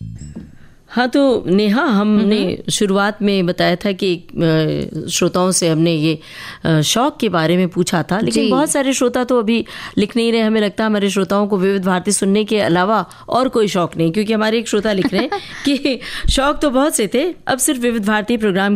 हाँ, तो नेहा, हमने शुरुआत में बताया था कि श्रोताओं से हमने ये शौक के बारे में पूछा था, लेकिन बहुत सारे श्रोता तो अभी लिख नहीं रहे। हमें लगता है हमारे श्रोताओं को विविध भारती सुनने के अलावा और कोई शौक नहीं, क्योंकि हमारे एक श्रोता लिख रहे हैं कि शौक तो बहुत से थे, अब सिर्फ विविध भारती प्रोग्राम